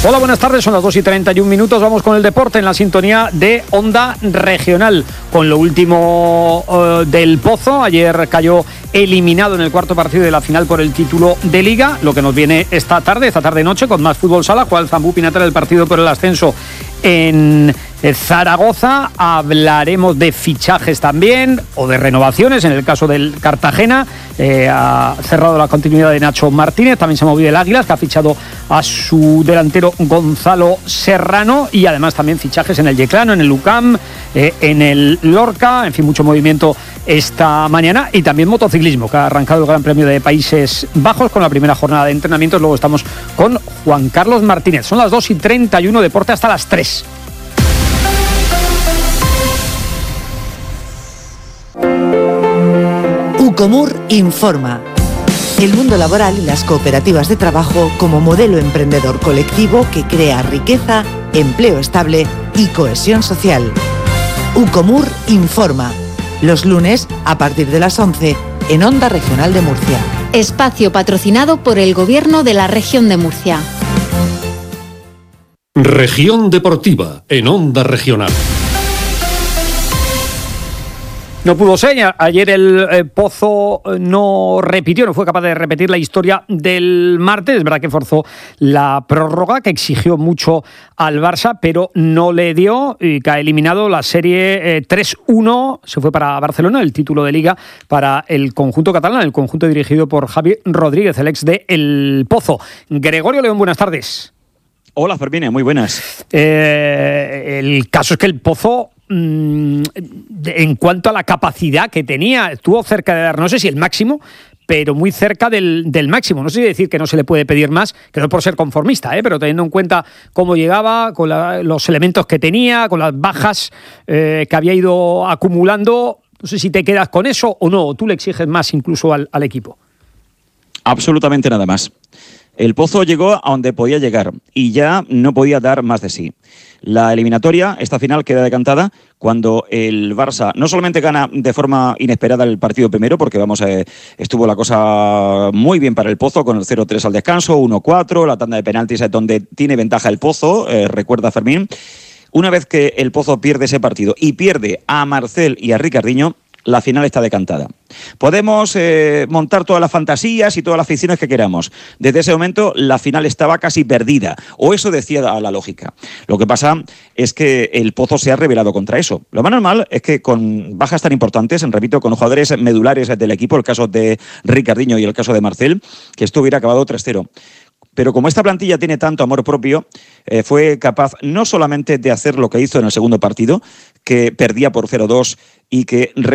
Hola, buenas tardes, son las 2:31. Vamos con el deporte en la sintonía de Onda Regional. Con lo último del Pozo, ayer cayó eliminado en el cuarto partido de la final por el título de Liga. Lo que nos viene esta tarde-noche, con más fútbol sala, juega el Zambú Pinatar el partido por el ascenso en Zaragoza. Hablaremos de fichajes también, o de renovaciones, en el caso del Cartagena. Ha cerrado la continuidad de Nacho Martínez, también se ha movido el Águilas, que ha fichado a su delantero Gonzalo Serrano, y además también fichajes en el Yeclano, en el UCAM, en el Lorca, en fin, mucho movimiento esta mañana. Y también motociclismo, que ha arrancado el Gran Premio de Países Bajos con la primera jornada de entrenamientos. Luego estamos con Juan Carlos Martínez. Son las 2:31, deporte hasta las 3. Ucomur informa. El mundo laboral y las cooperativas de trabajo como modelo emprendedor colectivo que crea riqueza, empleo estable y cohesión social. Ucomur informa. Los lunes a partir de las 11 en Onda Regional de Murcia. Espacio patrocinado por el Gobierno de la Región de Murcia. Región Deportiva en Onda Regional. No pudo ser. Ayer el Pozo no fue capaz de repetir la historia del martes. Es verdad que forzó la prórroga, que exigió mucho al Barça, pero no le dio, y cae eliminado. La serie 3-1 se fue para Barcelona, el título de Liga para el conjunto catalán, el conjunto dirigido por Javi Rodríguez, el ex de El Pozo. Gregorio León, buenas tardes. Hola, Fermín, muy buenas. El caso es que el Pozo, en cuanto a la capacidad que tenía, estuvo cerca de dar, no sé si el máximo, pero muy cerca del máximo. No sé si decir que no se le puede pedir más, que no por ser conformista, pero teniendo en cuenta cómo llegaba, con los elementos que tenía, con las bajas que había ido acumulando. No sé si te quedas con eso o no, o tú le exiges más incluso al equipo. Absolutamente nada más. El Pozo llegó a donde podía llegar y ya no podía dar más de sí. La eliminatoria, esta final, queda decantada cuando el Barça no solamente gana de forma inesperada el partido primero, porque estuvo la cosa muy bien para el Pozo, con el 0-3 al descanso, 1-4, la tanda de penaltis es donde tiene ventaja el Pozo, recuerda Fermín. Una vez que el Pozo pierde ese partido y pierde a Marcel y a Ricardiño, la final está decantada. Podemos montar todas las fantasías y todas las ficciones que queramos. Desde ese momento la final estaba casi perdida, o eso decía la lógica. Lo que pasa es que el Pozo se ha rebelado contra eso. Lo más normal es que con bajas tan importantes, repito, con jugadores medulares del equipo, el caso de Ricardiño y el caso de Marcel, que esto hubiera acabado 3-0. Pero como esta plantilla tiene tanto amor propio, fue capaz no solamente de hacer lo que hizo en el segundo partido, que perdía por 0-2 y que